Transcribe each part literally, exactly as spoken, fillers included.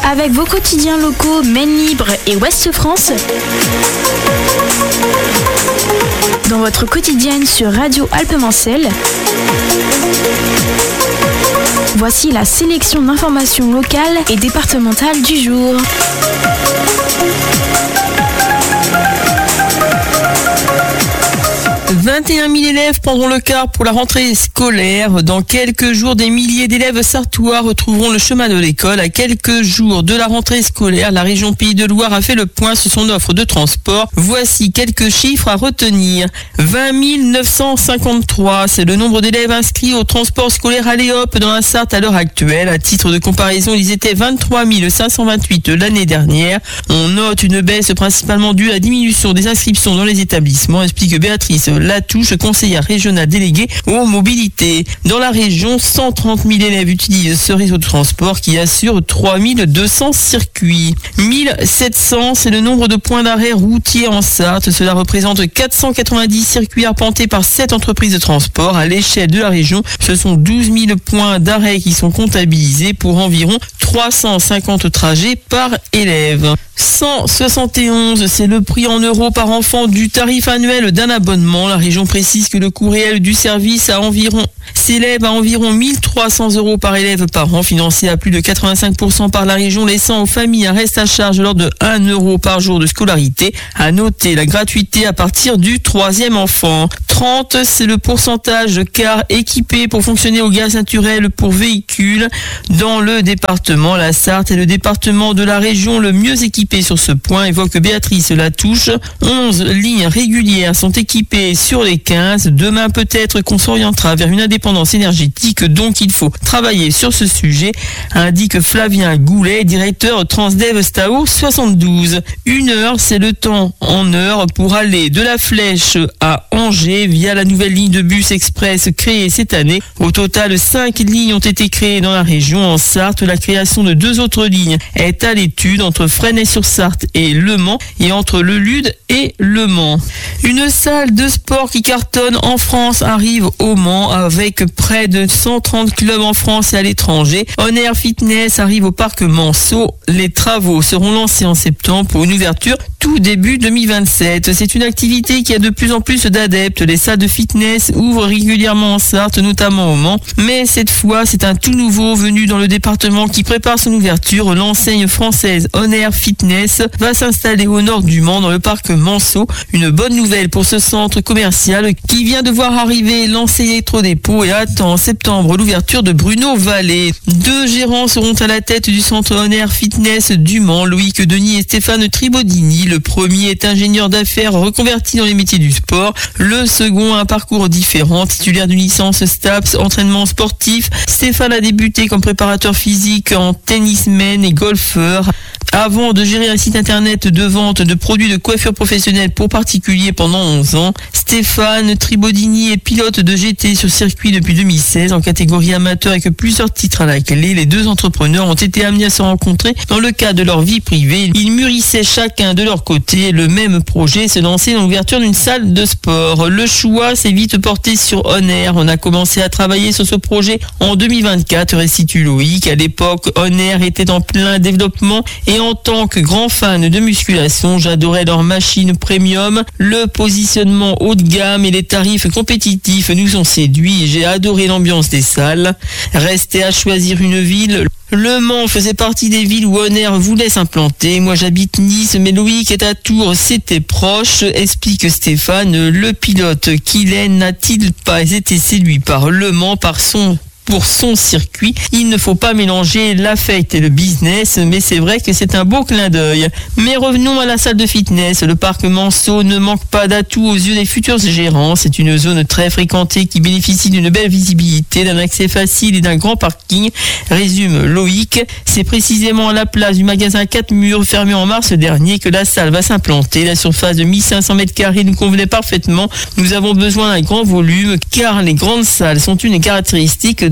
Avec vos quotidiens locaux Maine Libre et Ouest France, dans votre quotidienne sur Radio Alpes-Mancelles, voici la sélection d'informations locales et départementales du jour. vingt et un mille élèves prendront le car pour la rentrée scolaire. Dans quelques jours, des milliers d'élèves sarthois retrouveront le chemin de l'école. À quelques jours de la rentrée scolaire, la région Pays de Loire a fait le point sur son offre de transport. Voici quelques chiffres à retenir. vingt mille neuf cent cinquante-trois, c'est le nombre d'élèves inscrits au transport scolaire Aléop dans la Sarthe à l'heure actuelle. À titre de comparaison, ils étaient vingt-trois mille cinq cent vingt-huit l'année dernière. On note une baisse principalement due à la diminution des inscriptions dans les établissements, explique Béatrice Latouche, conseillère régionale déléguée aux mobilités. Dans la région, cent trente mille élèves utilisent ce réseau de transport qui assure trois mille deux cents circuits. mille sept cents, c'est le nombre de points d'arrêt routiers en Sarthe. Cela représente quatre cent quatre-vingt-dix circuits arpentés par sept entreprises de transport. À l'échelle de la région, ce sont douze mille points d'arrêt qui sont comptabilisés pour environ trois cent cinquante trajets par élève. cent soixante et onze, c'est le prix en euros par enfant du tarif annuel d'un abonnement. La région précise que le coût réel du service à environ, s'élève à environ mille trois cents euros par élève par an, financé à plus de quatre-vingt-cinq pour cent par la région, laissant aux familles un reste à charge de l'ordre de un euro par jour de scolarité. À noter la gratuité à partir du troisième enfant. trente, c'est le pourcentage de cars équipés pour fonctionner au gaz naturel pour véhicules. Dans le département, la Sarthe est le département de la région le mieux équipé sur ce point, évoque Béatrice Latouche. onze lignes régulières sont équipées sur les quinze. Demain, peut-être qu'on s'orientera vers une indépendance énergétique, donc il faut travailler sur ce sujet, indique Flavien Goulet, directeur Transdev Stao soixante-douze. Une heure, c'est le temps en heure pour aller de la Flèche à Angers via la nouvelle ligne de bus express créée cette année. Au total, cinq lignes ont été créées dans la région. En Sarthe, la création de deux autres lignes est à l'étude entre Fresnay-sur-Sarthe et Le Mans et entre Le Lude et Le Mans. Une salle de sport qui cartonne en France arrive au Mans avec près de cent trente clubs en France et à l'étranger. On Air Fitness arrive au parc Manceau. Les travaux seront lancés en septembre pour une ouverture tout début deux mille vingt-sept. C'est une activité qui a de plus en plus d'adeptes. Les salles de fitness ouvrent régulièrement en Sarthe, notamment au Mans. Mais cette fois, c'est un tout nouveau venu dans le département qui prépare son ouverture. L'enseigne française On Air Fitness va s'installer au nord du Mans dans le parc Manceau. Une bonne nouvelle pour ce centre commercial qui vient de voir arriver l'ancien électrodépôt et attend en septembre l'ouverture de Bruno Vallée. Deux gérants seront à la tête du centre On Air Fitness du Mans, Loïc Denis et Stéphane Tribodini. Le premier est ingénieur d'affaires reconverti dans les métiers du sport. Le second a un parcours différent, titulaire d'une licence STAPS, entraînement sportif. Stéphane a débuté comme préparateur physique en tennisman et golfeur, avant de gérer un site internet de vente de produits de coiffure professionnelle pour particuliers pendant onze ans. Stéphane Tribodini est pilote de G T sur circuit depuis deux mille seize en catégorie amateur avec plusieurs titres à la clé. Les deux entrepreneurs ont été amenés à se rencontrer dans le cadre de leur vie privée. Ils mûrissaient chacun de leur côté le même projet, se lancer dans l'ouverture d'une salle de sport. Le choix s'est vite porté sur On Air. On a commencé à travailler sur ce projet en deux mille vingt-quatre, récite Loïc. À l'époque, On Air était en plein développement et en tant que grand fan de musculation, j'adorais leur machine premium. Le positionnement haut de gamme et les tarifs compétitifs nous ont séduits et j'ai adoré l'ambiance des salles. Restait à choisir une ville. Le Mans faisait partie des villes où On Air voulait s'implanter. Moi j'habite Nice, mais Loïc est à Tours, c'était proche, explique Stéphane. Le pilote Kylian n'a-t-il pas été séduit par Le Mans, par son pour son circuit? Il ne faut pas mélanger la fête et le business, mais c'est vrai que c'est un beau clin d'œil. Mais revenons à la salle de fitness. Le parc Manceau ne manque pas d'atouts aux yeux des futurs gérants. C'est une zone très fréquentée qui bénéficie d'une belle visibilité, d'un accès facile et d'un grand parking, résume Loïc. C'est précisément à la place du magasin quatre murs fermé en mars dernier que la salle va s'implanter. La surface de mille cinq cents mètres carrés nous convenait parfaitement. Nous avons besoin d'un grand volume car les grandes salles sont une caractéristique de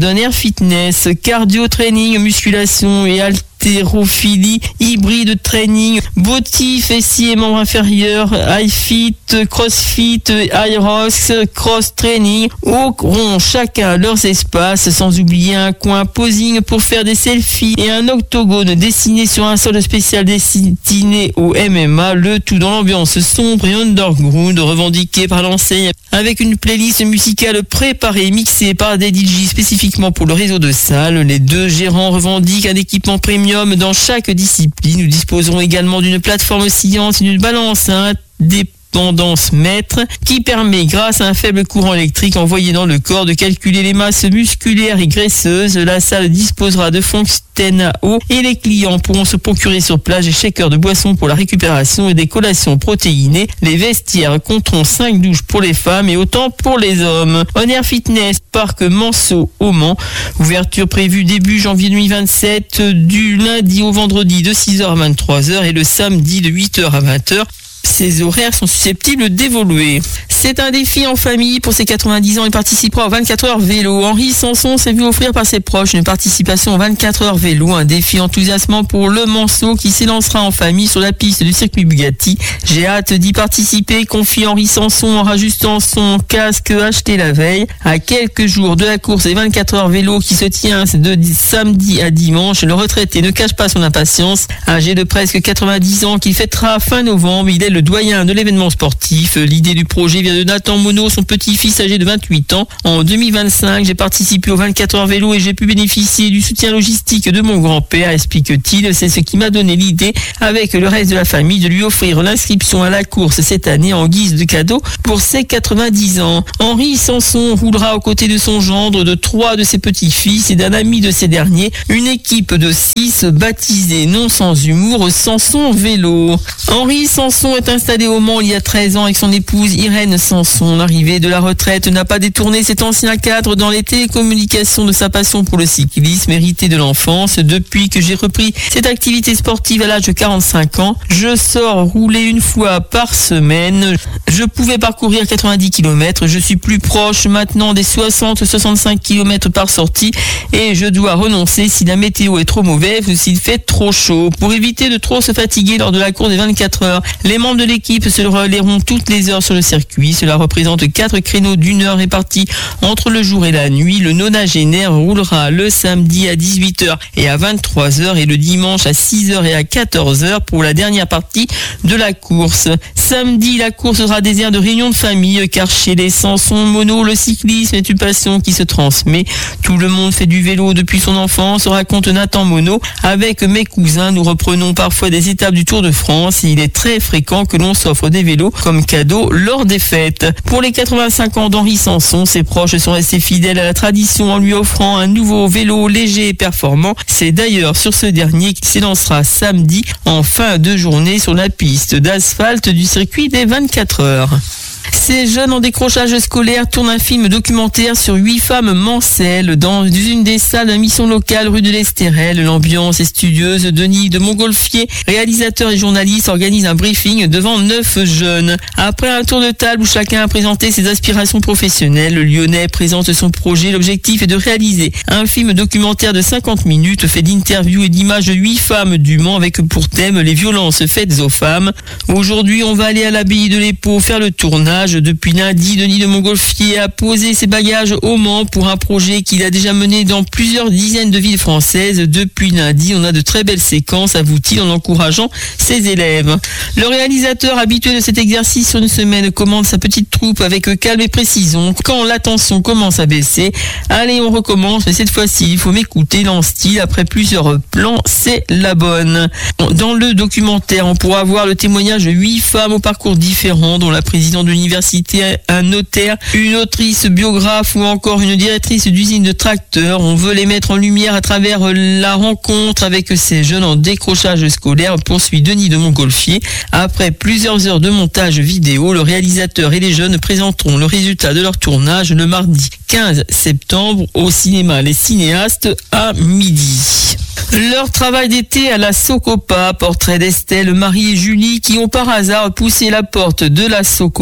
d'On-Air Fitness, cardio training, musculation et haltérophilie, hybride training, body, fessiers et membres inférieurs, high fit, crossfit, aerox, cross training, auront chacun leurs espaces, sans oublier un coin posing pour faire des selfies et un octogone dessiné sur un sol spécial destiné au M M A, le tout dans l'ambiance sombre et underground revendiquée par l'enseigne, avec une playlist musicale préparée et mixée par des D J spécifiquement pour le réseau de salles. Les deux gérants revendiquent un équipement premium dans chaque discipline. Nous disposerons également d'une plateforme science et d'une balance à indépendance mètre qui permet, grâce à un faible courant électrique envoyé dans le corps, de calculer les masses musculaires et graisseuses. La salle disposera de fontaines à eau et les clients pourront se procurer sur place des shakers de boissons pour la récupération et des collations protéinées. Les vestiaires compteront cinq douches pour les femmes et autant pour les hommes. On-Air Fitness, parc Manceau au Mans. Ouverture prévue début janvier deux mille vingt-sept, du lundi au vendredi de six heures à vingt-trois heures et le samedi de huit heures à vingt heures. Ces horaires sont susceptibles d'évoluer. C'est un défi en famille. Pour ses quatre-vingt-dix ans, il participera aux vingt-quatre heures vélo. Henri Sanson s'est vu offrir par ses proches une participation aux vingt-quatre heures vélo. Un défi enthousiasmant pour le Manceau qui s'élancera en famille sur la piste du circuit Bugatti. J'ai hâte d'y participer, confie Henri Sanson en rajustant son casque acheté la veille. À quelques jours de la course des vingt-quatre heures vélo qui se tient de samedi à dimanche, le retraité ne cache pas son impatience. Âgé de presque quatre-vingt-dix ans qui fêtera fin novembre, il est le doyen de l'événement sportif. L'idée du projet vient de Nathan Monod, son petit-fils âgé de vingt-huit ans. En deux mille vingt-cinq, j'ai participé aux vingt-quatre heures vélo et j'ai pu bénéficier du soutien logistique de mon grand-père, explique-t-il. C'est ce qui m'a donné l'idée, avec le reste de la famille, de lui offrir l'inscription à la course cette année en guise de cadeau pour ses quatre-vingt-dix ans. Henri Sanson roulera aux côtés de son gendre, de trois de ses petits-fils et d'un ami de ces derniers. Une équipe de six baptisée, non sans humour, Sanson Vélo. Henri Sanson est installé au Mans il y a treize ans avec son épouse Irène Sanson. L'arrivée de la retraite n'a pas détourné cet ancien cadre dans les télécommunications de sa passion pour le cyclisme, héritée de l'enfance. Depuis que j'ai repris cette activité sportive à l'âge de quarante-cinq ans, je sors rouler une fois par semaine. Je pouvais parcourir quatre-vingt-dix kilomètres. Je suis plus proche maintenant des soixante à soixante-cinq kilomètres par sortie et je dois renoncer si la météo est trop mauvaise ou s'il fait trop chaud. Pour éviter de trop se fatiguer lors de la course des vingt-quatre heures, les membres de l'équipe se relayeront toutes les heures sur le circuit. Cela représente quatre créneaux d'une heure répartis entre le jour et la nuit. Le nonagénaire roulera le samedi à dix-huit heures et à vingt-trois heures et le dimanche à six heures et à quatorze heures pour la dernière partie de la course. Samedi, la course sera désert de réunions de famille car chez les Sanson Monod, le cyclisme est une passion qui se transmet. Tout le monde fait du vélo depuis son enfance, raconte Nathan Monod. Avec mes cousins, nous reprenons parfois des étapes du Tour de France et il est très fréquent que l'on s'offre des vélos comme cadeau lors des fêtes. Pour les quatre-vingt-cinq ans d'Henri Sanson, ses proches sont restés fidèles à la tradition en lui offrant un nouveau vélo léger et performant. C'est d'ailleurs sur ce dernier qu'il s'élancera samedi en fin de journée sur la piste d'asphalte du circuit des vingt-quatre heures. Ces jeunes en décrochage scolaire tournent un film documentaire sur huit femmes mancelles dans une des salles de mission locale rue de l'Estérel. L'ambiance est studieuse. Denis de Montgolfier, réalisateur et journaliste, organise un briefing devant neuf jeunes. Après un tour de table où chacun a présenté ses aspirations professionnelles, le Lyonnais présente son projet. L'objectif est de réaliser un film documentaire de cinquante minutes fait d'interviews et d'images de huit femmes du Mans avec pour thème les violences faites aux femmes. Aujourd'hui, on va aller à l'abbaye de l'Épau faire le tournage. Depuis lundi, Denis de Montgolfier a posé ses bagages au Mans pour un projet qu'il a déjà mené dans plusieurs dizaines de villes françaises. Depuis lundi, on a de très belles séquences, avoue-t-il en encourageant ses élèves. Le réalisateur habitué de cet exercice sur une semaine commande sa petite troupe avec calme et précision. Quand la tension commence à baisser, allez, on recommence, mais cette fois-ci, il faut m'écouter, lance-t-il. Après plusieurs plans, c'est la bonne. Dans le documentaire, on pourra voir le témoignage de huit femmes au parcours différent, dont la présidente de l'université, un notaire, une autrice biographe ou encore une directrice d'usine de tracteurs. On veut les mettre en lumière à travers la rencontre avec ces jeunes en décrochage scolaire, poursuit Denis de Montgolfier. Après plusieurs heures de montage vidéo, le réalisateur et les jeunes présenteront le résultat de leur tournage le mardi quinze septembre au cinéma Les Cinéastes à midi. Leur travail d'été à la Socopa, portrait d'Estelle, Marie et Julie qui ont par hasard poussé la porte de la Socopa à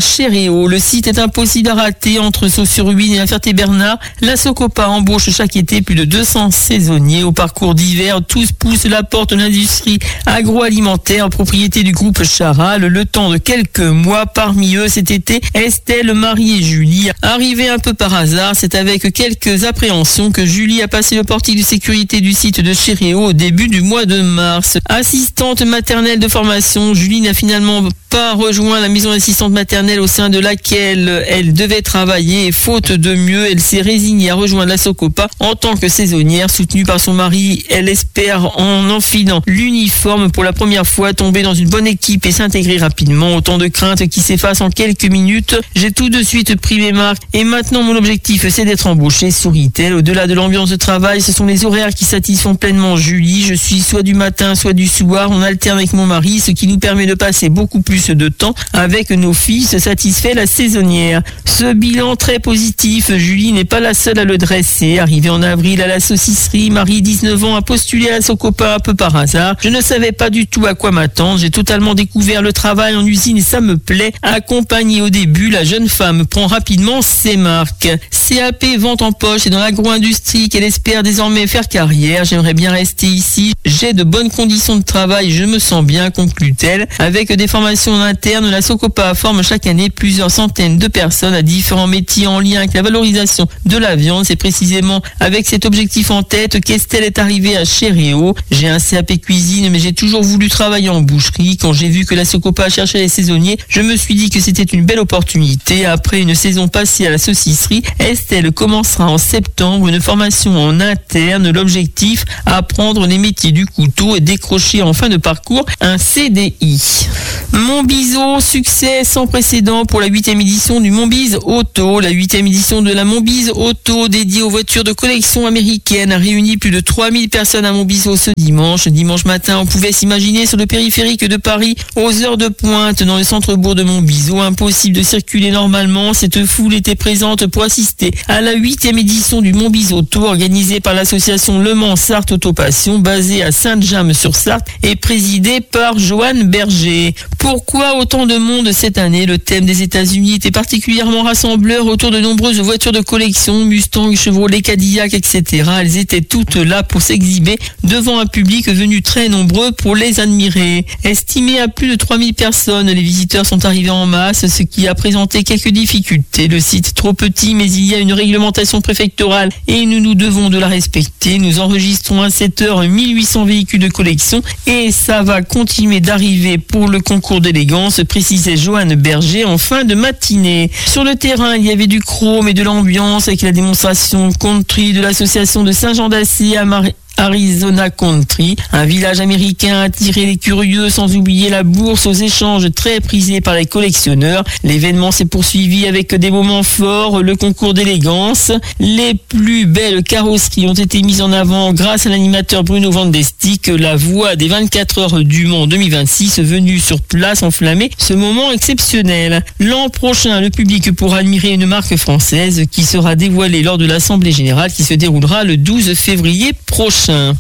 Chéréo. Le site est impossible à rater entre Sault-sur-Huisne et la Ferté-Bernard. La Socopa embauche chaque été plus de deux cents saisonniers au parcours divers. Tous poussent la porte de l'industrie agroalimentaire, propriété du groupe Charal, le temps de quelques mois. Parmi eux, cet été, Estelle, Marie et Julie. Arrivée un peu par hasard, c'est avec quelques appréhensions que Julie a passé le portique de sécurité du site de Chéréo au début du mois de mars. Assistante maternelle de formation, Julie n'a finalement pas rejoint la maison d'assistante maternelle au sein de laquelle elle devait travailler et faute de mieux, elle s'est résignée à rejoindre la Socopa en tant que saisonnière. Soutenue par son mari, elle espère en enfilant l'uniforme pour la première fois tomber dans une bonne équipe et s'intégrer rapidement. Autant de craintes qui s'effacent en quelques minutes. J'ai tout de suite pris mes marques et maintenant mon objectif c'est d'être embauchée, sourit-elle. Au-delà de l'ambiance de travail, ce sont les horaires qui satisfont pleinement Julie. Je suis soit du matin, soit du soir. On alterne avec mon mari, ce qui nous permet de passer beaucoup plus de temps avec nos filles, se satisfait la saisonnière. Ce bilan très positif, Julie n'est pas la seule à le dresser. Arrivée en avril à la saucisserie, Marie, dix-neuf ans, a postulé à Socopa un peu par hasard. Je ne savais pas du tout à quoi m'attendre. J'ai totalement découvert le travail en usine et ça me plaît. Accompagnée au début, la jeune femme prend rapidement ses marques. C A P vente en poche et dans l'agro-industrie qu'elle espère désormais faire carrière. J'aimerais bien rester ici. J'ai de bonnes conditions de travail, je me sens bien, conclut-elle. Avec des formations en interne, la Socopa forme chaque année plusieurs centaines de personnes à différents métiers en lien avec la valorisation de la viande. C'est précisément avec cet objectif en tête qu'Estelle est arrivée à Chéréo. J'ai un C A P cuisine, mais j'ai toujours voulu travailler en boucherie. Quand j'ai vu que la Socopa cherchait les saisonniers, je me suis dit que c'était une belle opportunité. Après une saison passée à la saucisserie, Estelle commencera en septembre une formation en interne. L'objectif, apprendre les métiers du couteau et décrocher en fin de parcours un C D I. Montbiseau, succès sans précédent pour la huitième édition du Montbise Auto. La huitième édition de la Montbise Auto, dédiée aux voitures de collection américaines, a réuni plus de trois mille personnes à Montbiseau ce dimanche. Dimanche matin, on pouvait s'imaginer sur le périphérique de Paris, aux heures de pointe, dans le centre-bourg de Montbiseau. Impossible de circuler normalement. Cette foule était présente pour assister à la huitième édition du Montbise Auto, organisée par l'association Le Mans Sarthe Autopassion, basée à Sainte-Jamme-sur-Sarthe et présidée par Joanne Berger. Pourquoi autant de monde cette année? Le thème des États-Unis était particulièrement rassembleur autour de nombreuses voitures de collection, Mustang, Chevrolet, Cadillac, et cetera. Elles étaient toutes là pour s'exhiber devant un public venu très nombreux pour les admirer. Estimé à plus de trois mille personnes, les visiteurs sont arrivés en masse, ce qui a présenté quelques difficultés. Le site trop petit, mais il y a une réglementation préfectorale et nous nous devons de la respecter. Nous enregistrons à cette heure mille huit cents véhicules de collection et ça va continuer d'arriver pour le concours d'élégance, précisait Joanne Berger en fin de matinée. Sur le terrain, il y avait du chrome et de l'ambiance avec la démonstration country de l'association de Saint-Jean-d'Assy à Marie. Arizona Country, un village américain a attiré les curieux, sans oublier la bourse aux échanges très prisés par les collectionneurs. L'événement s'est poursuivi avec des moments forts, le concours d'élégance. Les plus belles carrosseries ont été mises en avant grâce à l'animateur Bruno Vandestick, la voix des vingt-quatre heures du Mans deux mille vingt-six, venu sur place enflammer ce moment exceptionnel. L'an prochain, le public pourra admirer une marque française qui sera dévoilée lors de l'Assemblée Générale qui se déroulera le douze février prochain.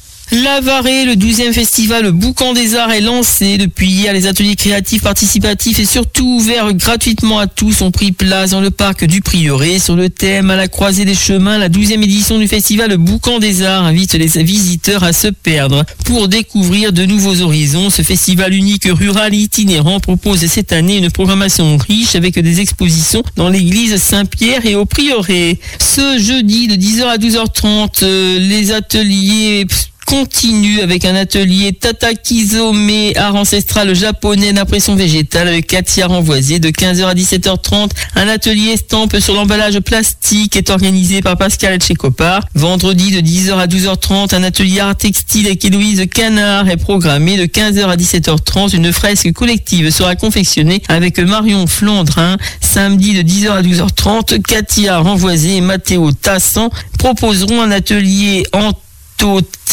La Varée, le douzième festival Boucan des Arts est lancé. Depuis hier, les ateliers créatifs, participatifs et surtout ouverts gratuitement à tous ont pris place dans le parc du Prieuré. Sur le thème à la croisée des chemins, la douzième édition du festival Boucan des Arts invite les visiteurs à se perdre. Pour découvrir de nouveaux horizons, ce festival unique rural itinérant propose cette année une programmation riche avec des expositions dans l'église Saint-Pierre et au Prieuré. Ce jeudi de dix heures à douze heures trente, les ateliers continue avec un atelier Tatakizome, art ancestral japonais d'impression végétale avec Katia Renvoisier de quinze heures à dix-sept heures trente. Un atelier estampe sur l'emballage plastique est organisé par Pascal Etchekopar. Vendredi de dix heures à douze heures trente, un atelier art textile avec Héloïse Canard est programmé de quinze heures à dix-sept heures trente. Une fresque collective sera confectionnée avec Marion Flandrin. Samedi de dix heures à douze heures trente, Katia Renvoisier et Mathéo Tassan proposeront un atelier en type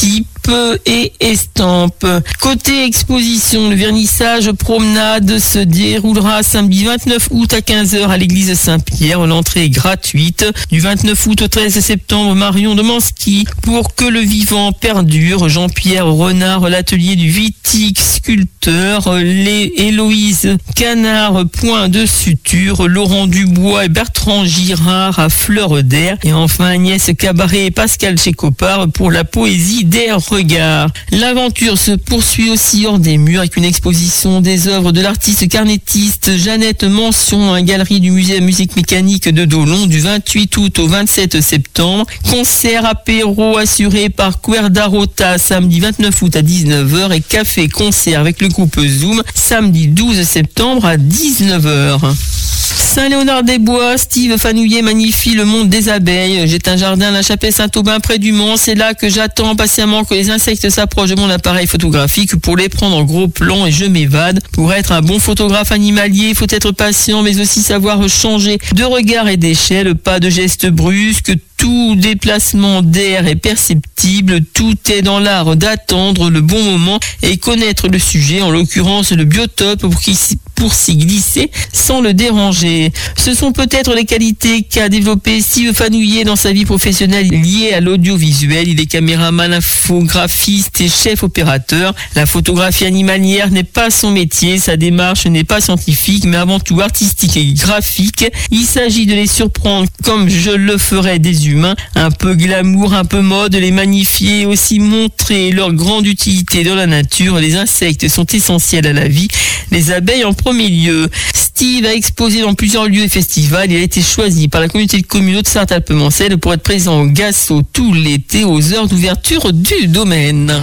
et estampes. Côté exposition, le vernissage promenade se déroulera samedi vingt-neuf août à quinze heures à l'église Saint-Pierre. L'entrée est gratuite. Du vingt-neuf août au treize septembre, Marion Domanski. Pour que le vivant perdure, Jean-Pierre Renard, l'atelier du Vitic sculpteur, les Héloïse Canard, point de suture, Laurent Dubois et Bertrand Girard à Fleur d'Air. Et enfin Agnès Cabaret et Pascal Chécopard pour la poésie des regards. L'aventure se poursuit aussi hors des murs avec une exposition des œuvres de l'artiste carnettiste Jeannette Mention à la galerie du musée de musique mécanique de Dolon du vingt-huit août au vingt-sept septembre. Concert apéro assuré par Cuerda Rota samedi vingt-neuf août à dix-neuf heures et café concert avec le groupe Zoom samedi douze septembre à dix-neuf heures. Saint-Léonard-des-Bois, Steve Fanouillet magnifie le monde des abeilles. J'ai un jardin à la chapelle Saint-Aubin près du Mans. C'est là que j'attends patiemment que les insectes s'approchent de mon appareil photographique pour les prendre en gros plan et je m'évade. Pour être un bon photographe animalier, il faut être patient mais aussi savoir changer de regard et d'échelle. Pas de gestes brusques. Tout déplacement d'air est perceptible, tout est dans l'art d'attendre le bon moment et connaître le sujet, en l'occurrence le biotope pour qu'il pour s'y glisser sans le déranger. Ce sont peut-être les qualités qu'a développé Steve Fanouillet dans sa vie professionnelle liée à l'audiovisuel. Il est caméraman, infographiste et chef opérateur. La photographie animalière n'est pas son métier, sa démarche n'est pas scientifique mais avant tout artistique et graphique. Il s'agit de les surprendre comme je le ferais des humains, un peu glamour, un peu mode, les magnifier et aussi montrer leur grande utilité dans la nature. Les insectes sont essentiels à la vie, les abeilles en premier lieu. Steve a exposé dans plusieurs lieux et festivals. Il a été choisi par la communauté de communes de Sarthe-Alpes-Mancelles pour être présent au Gasso tout l'été aux heures d'ouverture du domaine.